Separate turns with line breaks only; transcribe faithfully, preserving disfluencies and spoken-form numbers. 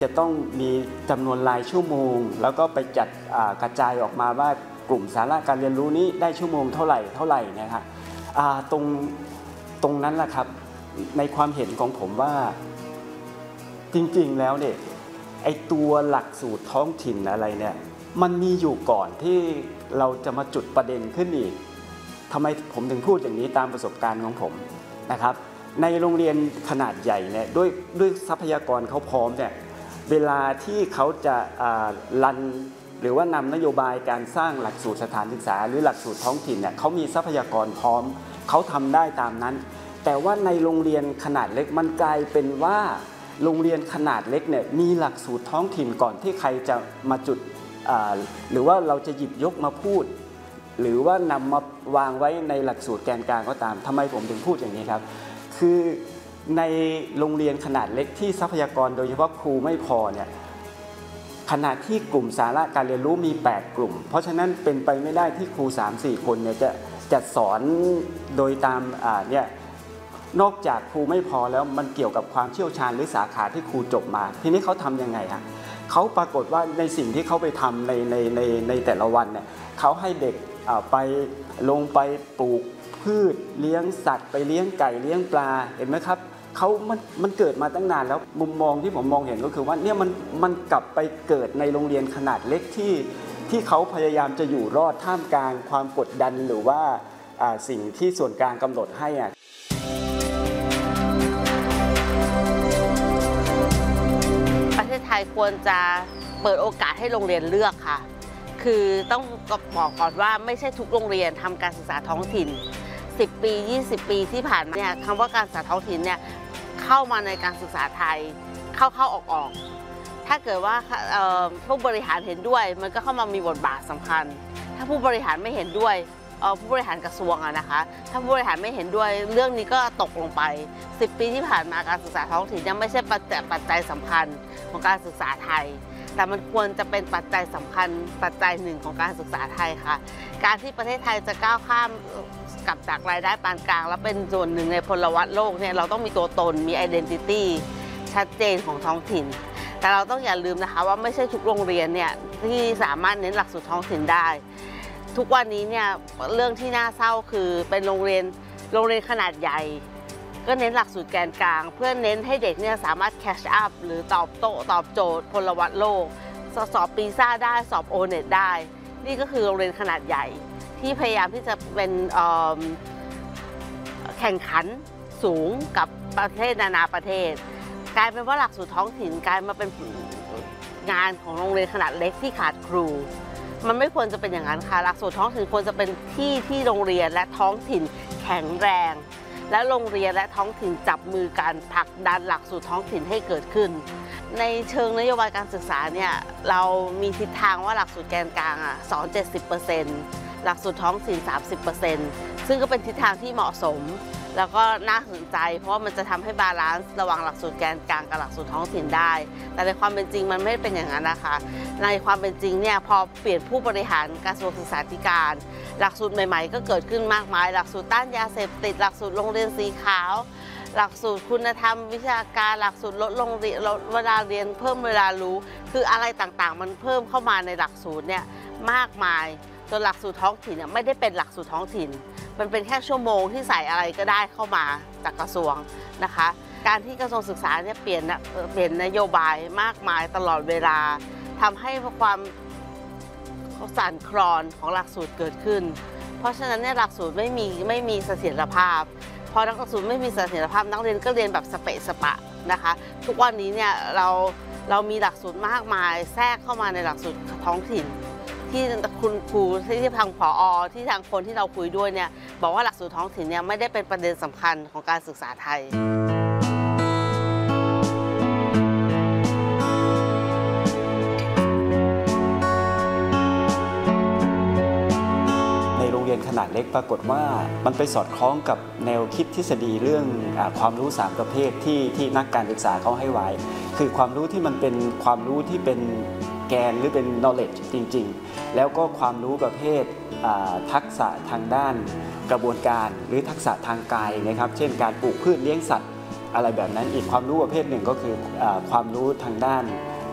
จะต้องมีจำนวนรายชั่วโมงแล้วก็ไปจัดกระจายออกมาว่ากลุ่มสาระการเรียนรู้นี้ได้ชั่วโมงเท่าไหร่เท่าไหร่นะครับตรงตรงนั้นแหละครับในความเห็นของผมว่าจริงๆแล้วเนี่ยไอตัวหลักสูตรท้องถิ่นอะไรเนี่ยมันมีอยู่ก่อนที่เราจะมาจุดประเด็นขึ้นอีกทำไมผมถึงพูดอย่างนี้ตามประสบการณ์ของผมนะครับในโรงเรียนขนาดใหญ่เนี่ยด้วยด้วยทรัพยากรเขาพร้อมเนี่ยเวลาที่เขาจะรันหรือว่านำนโยบายการสร้างหลักสูตรสถานศึกษาหรือหลักสูตรท้องถิ่นเนี่ยเขามีทรัพยากรพร้อมเขาทำได้ตามนั้นแต่ว่าในโรงเรียนขนาดเล็กมันกลายเป็นว่าโรงเรียนขนาดเล็กเนี่ยมีหลักสูตรท้องถิ่นก่อนที่ใครจะมาจุดหรือว่าเราจะหยิบยกมาพูดหรือว่านำมาวางไว้ในหลักสูตรแกนกลางก็ตามทำไมผมถึงพูดอย่างนี้ครับคือในโรงเรียนขนาดเล็กที่ทรัพยากรโดยเฉพาะครูไม่พอเนี่ยขณะที่กลุ่มสาระการเรียนรู้มีแปดกลุ่มเพราะฉะนั้นเป็นไปไม่ได้ที่ครู สามสี่ คนเนี่ยจะจะสอนโดยตามอ่าเนี่ยนอกจากครูไม่พอแล้วมันเกี่ยวกับความเชี่ยวชาญหรือสาขาที่ครูจบมาทีนี้เขาทำยังไงฮะเขาปรากฏว่าในสิ่งที่เขาไปทำในในในในแต่ละวันเนี่ยเขาให้เด็กไปลงไปปลูกพืชเลี้ยงสัตว์ไปเลี้ยงไก่เลี้ยงปลาเห็นไหมครับเขามันมันเกิดมาตั้งนานแล้วมุมมองที่ผมมองเห็นก็คือว่าเนี่ยมันมันกลับไปเกิดในโรงเรียนขนาดเล็กที่ที่เขาพยายามจะอยู่รอดท่ามกลางความกดดันหรือว่าสิ่งที่ส่วนกลางกำหนดให้อ่ะ
ประเทศไทยควรจะเปิดโอกาสให้โรงเรียนเลือกค่ะคือต้องบอกก่อนว่าไม่ใช่ทุกโรงเรียนทำการศึกษาท้องถิ่นสิบปียี่สิบปีที่ผ่านมาเนี่ยคำว่าการศึกษาท้องถิ่นเนี่ยเข้ามาในการศึกษาไทยเข้าเข้าออกออกถ้าเกิดว่าผู้บริหารเห็นด้วยมันก็เข้ามามีบทบาทสำคัญถ้าผู้บริหารไม่เห็นด้วยผู้บริหารกระทรวงอะนะคะถ้าผู้บริหารไม่เห็นด้วยเรื่องนี้ก็ตกลงไปสิบปีที่ผ่านมาการศึกษาท้องถิ่นยังไม่ใช่ปัจจัยสำคัญของการศึกษาไทยแต่มันควรจะเป็นปัจจัยสำคัญปัจจัยหนึ่งของการศึกษาไทยค่ะการที่ประเทศไทยจะก้าวข้ามกลับจากรายได้ปานกลางแล้วเป็นส่วนหนึ่งในพลวัตโลกเนี่ยเราต้องมีตัวตนมี identity ชัดเจนของท้องถิ่นแต่เราต้องอย่าลืมนะคะว่าไม่ใช่ทุกโรงเรียนเนี่ยที่สามารถเน้นหลักสูตรท้องถิ่นได้ทุกวันนี้เนี่ยเรื่องที่น่าเศร้าคือเป็นโรงเรียนโรงเรียนขนาดใหญ่ก็เน้นหลักสูตรแกนกลางเพื่อเน้นให้เด็กเนี่ยสามารถ catch up หรือตอบโต้ตอบโจทย์พลวัตโลกสอบปีซ่าได้สอบโอเน็ตได้นี่ก็คือโรงเรียนขนาดใหญ่ที่พยายามที่จะเป็นแข่งขันสูงกับประเทศนานาประเทศกลายเป็นว่าหลักสูตรท้องถิ่นกลายมาเป็นงานของโรงเรียนขนาดเล็กที่ขาดครูมันไม่ควรจะเป็นอย่างนั้นค่ะหลักสูตรท้องถิ่นควรจะเป็นที่ที่โรงเรียนและท้องถิ่นแข็งแรงและโรงเรียนและท้องถิ่นจับมือกันผลักดันหลักสูตรท้องถิ่นให้เกิดขึ้นในเชิงนโยบายการศึกษาเนี่ยเรามีทิศทางว่าหลักสูตรแกนกลางอ่ะสอน เจ็ดสิบเปอร์เซ็นต์ หลักสูตรท้องถิ่น สามสิบเปอร์เซ็นต์ ซึ่งก็เป็นทิศทางที่เหมาะสมแล้วก็น่าสนใจเพราะว่ามันจะทำให้บาลานซ์ระหว่างหลักสูตรแกนกลางกับหลักสูตรท้องถิ่นได้แต่ในความเป็นจริงมันไม่เป็นอย่างนั้นนะคะในความเป็นจริงเนี่ยพอเปลี่ยนผู้บริหารกระทรวงศึกษาธิการหลักสูตรใหม่ๆก็เกิดขึ้นมากมายหลักสูตรต้านยาเสพติดหลักสูตรโรงเรียนสีขาวหลักสูตรคุณธรรมวิชาการหลักสูตรลดลงเวลาเรียนเพิ่มเวลารู้คืออะไรต่างๆมันเพิ่มเข้ามาในหลักสูตรเนี่ยมากมายจนหลักสูตรท้องถิ่นเนี่ยไม่ได้เป็นหลักสูตรท้องถิ่นมันเป็นแค่ชั่วโมงที่ใส่อะไรก็ได้เข้ามาจากกระทรวงนะคะการที่กระทรวงศึกษาเนี่ยเปลี่ยนเปลี่ยนนโยบายมากมายตลอดเวลาทำให้ความสั่นคลอนของหลักสูตรเกิดขึ้นเพราะฉะนั้นเนี่ยหลักสูตรไม่มีไม่มีเสถียรภาพพอหลักสูตรไม่มีเสถียรภาพนักเรียนก็เรียนแบบสเปะสปะนะคะทุกวันนี้เนี่ยเราเรามีหลักสูตรมากมายแทรกเข้ามาในหลักสูตรท้องถิ่นที่คุณครูที่ทางผอ.ที่ทางคนที่เราคุยด้วยเนี่ยบอกว่าหลักสูตรท้องถิ่นเนี่ยไม่ได้เป็นประเด็นสำคัญของการศึกษาไทย
ขนาดเล็กปรากฏว่ามันไปสอดคล้องกับแนวคิดทฤษฎีเรื่องอ่าความรู้สามประเภทที่ที่นักการศึกษาเขาให้ไว้คือความรู้ที่มันเป็นความรู้ที่เป็นแกนหรือเป็น knowledge จริงๆแล้วก็ความรู้ประเภททักษะทางด้านกระบวนการหรือทักษะทางกายนะครับเช่นการปลูกพืชเลี้ยงสัตว์อะไรแบบนั้นอีกความรู้ประเภทหนึ่งก็คือความรู้ทางด้าน